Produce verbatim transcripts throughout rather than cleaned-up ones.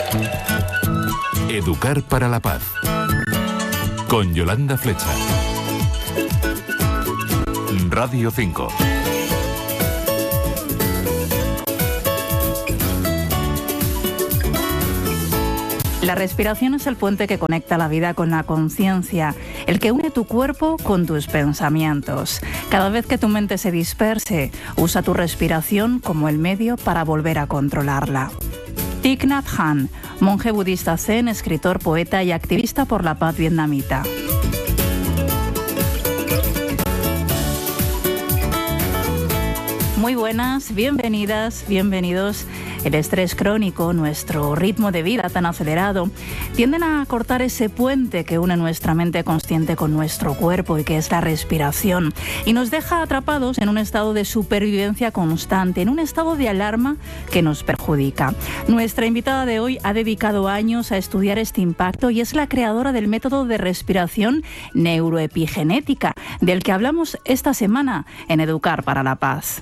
Educar para la paz. Con Yolanda Flecha. Radio cinco. La respiración es el puente que conecta la vida con la conciencia, el que une tu cuerpo con tus pensamientos. Cada vez que tu mente se disperse, usa tu respiración como el medio para volver a controlarla. Thich Nhat Hanh, monje budista zen, escritor, poeta y activista por la paz vietnamita. Muy buenas, bienvenidas, bienvenidos. El estrés crónico, nuestro ritmo de vida tan acelerado, tienden a cortar ese puente que une nuestra mente consciente con nuestro cuerpo y que es la respiración, y nos deja atrapados en un estado de supervivencia constante, en un estado de alarma que nos perjudica. Nuestra invitada de hoy ha dedicado años a estudiar este impacto y es la creadora del método de respiración neuroepigenética, del que hablamos esta semana en Educar para la Paz.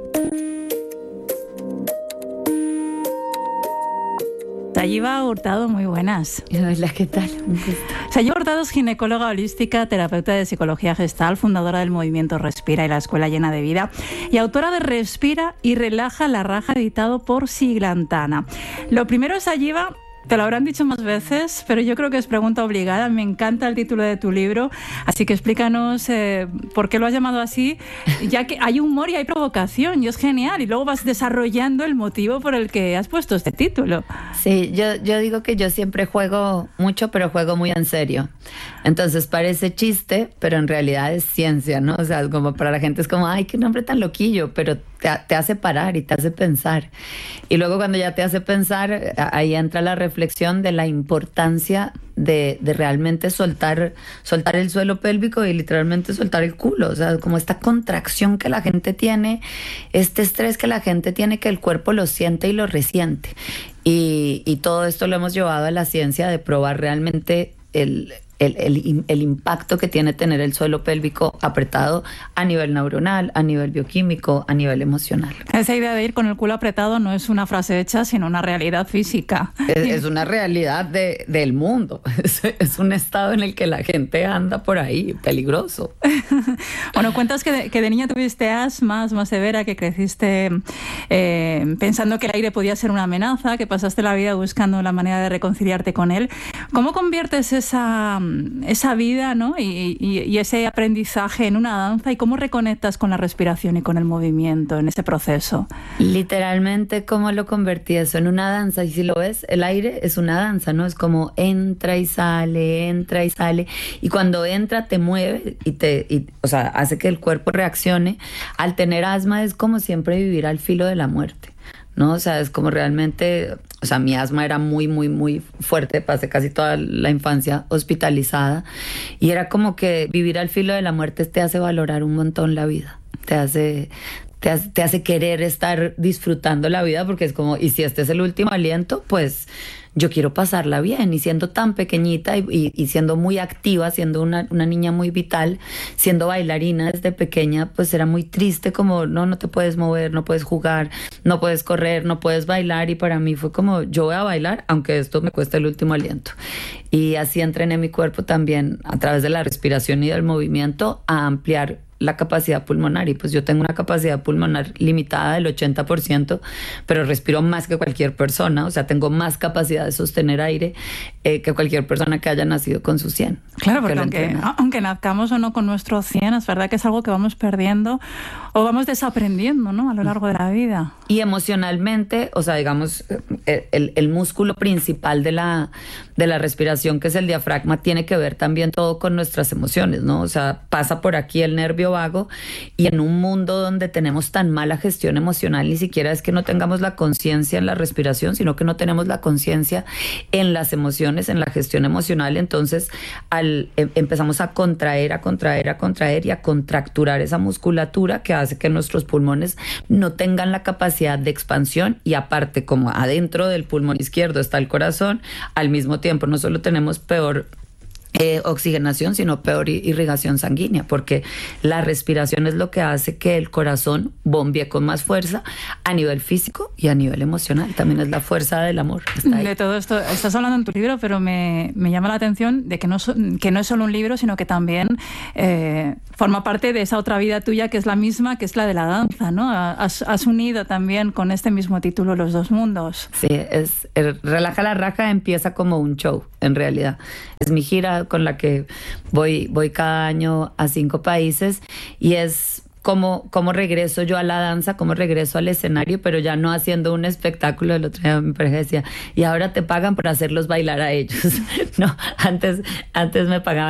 Sayiva Hurtado, muy buenas. Hola, ¿qué tal? Un gusto. Sayiva Hurtado es ginecóloga holística, terapeuta de psicología gestal, fundadora del movimiento Respira y la Escuela Llena de Vida y autora de Respira y Relaja la Raja, editado por Siglantana. Lo primero, Sayiva, te lo habrán dicho más veces, pero yo creo que es pregunta obligada. Me encanta el título de tu libro, así que explícanos eh, por qué lo has llamado así, ya que hay humor y hay provocación, y es genial, y luego vas desarrollando el motivo por el que has puesto este título. Sí, yo, yo digo que yo siempre juego mucho, pero juego muy en serio. Entonces parece chiste, pero en realidad es ciencia, ¿no? O sea, como para la gente es como, ay, qué nombre tan loquillo, pero te, te hace parar y te hace pensar. Y luego cuando ya te hace pensar, ahí entra la reflexión de la importancia de, de realmente soltar, soltar el suelo pélvico y literalmente soltar el culo. O sea, como esta contracción que la gente tiene, este estrés que la gente tiene, que el cuerpo lo siente y lo resiente. Y, y todo esto lo hemos llevado a la ciencia de probar realmente el... El, el, el impacto que tiene tener el suelo pélvico apretado a nivel neuronal, a nivel bioquímico, a nivel emocional. Esa idea de ir con el culo apretado no es una frase hecha, sino una realidad física. Es, es una realidad de, del mundo. Es, es un estado en el que la gente anda por ahí, peligroso. Bueno, cuentas que de, que de niña tuviste asma, asma severa, que creciste eh, pensando que el aire podía ser una amenaza, que pasaste la vida buscando la manera de reconciliarte con él. ¿Cómo conviertes esa... esa vida, ¿no? y, y, y ese aprendizaje en una danza, y cómo reconectas con la respiración y con el movimiento en ese proceso? Literalmente, ¿cómo lo convertí eso en una danza? Y si lo ves, el aire es una danza, ¿no? Es como entra y sale, entra y sale, y cuando entra te mueve y te, y, o sea, hace que el cuerpo reaccione. Al tener asma es como siempre vivir al filo de la muerte, ¿no? O sea, es como realmente, o sea, mi asma era muy, muy, muy fuerte, pasé casi toda la infancia hospitalizada, y era como que vivir al filo de la muerte te hace valorar un montón la vida, te hace... Te hace, te hace querer estar disfrutando la vida, porque es como, y si este es el último aliento, pues yo quiero pasarla bien. Y siendo tan pequeñita y, y, y siendo muy activa, siendo una, una niña muy vital, siendo bailarina desde pequeña, pues era muy triste, como no, no te puedes mover, no puedes jugar, no puedes correr, no puedes bailar. Y para mí fue como, yo voy a bailar aunque esto me cueste el último aliento. Y así entrené mi cuerpo también a través de la respiración y del movimiento a ampliar la capacidad pulmonar. Y pues yo tengo una capacidad pulmonar limitada del ochenta por ciento, pero respiro más que cualquier persona. O sea, tengo más capacidad de sostener aire eh, que cualquier persona que haya nacido con su cien. Claro, porque aunque, aunque nazcamos o no con nuestro cien, es verdad que es algo que vamos perdiendo o vamos desaprendiendo, ¿no?, a lo largo de la vida. Y emocionalmente, o sea, digamos, el, el músculo principal de la, de la respiración, que es el diafragma, tiene que ver también todo con nuestras emociones, ¿no? O sea, pasa por aquí el nervio vago, y en un mundo donde tenemos tan mala gestión emocional, ni siquiera es que no tengamos la conciencia en la respiración, sino que no tenemos la conciencia en las emociones, en la gestión emocional. Entonces al, em, empezamos a contraer, a contraer, a contraer y a contracturar esa musculatura que hace que nuestros pulmones no tengan la capacidad de expansión. Y aparte, como adentro del pulmón izquierdo está el corazón, al mismo tiempo no solo tenemos peor Eh, oxigenación, sino peor irrigación sanguínea, porque la respiración es lo que hace que el corazón bombee con más fuerza a nivel físico y a nivel emocional. También es la fuerza del amor. Está ahí. De todo esto estás hablando en tu libro, pero me, me llama la atención de que no, que no es solo un libro, sino que también eh, forma parte de esa otra vida tuya que es la misma, que es la de la danza, ¿no? Has, has unido también con este mismo título los dos mundos. Sí, es el Relaja la Raja empieza como un show, en realidad. Es mi gira con la que voy, voy cada año a cinco países y es como, como regreso yo a la danza, como regreso al escenario, pero ya no haciendo un espectáculo. El otro día mi pareja decía, y ahora te pagan por hacerlos bailar a ellos. No, antes, antes me pagaban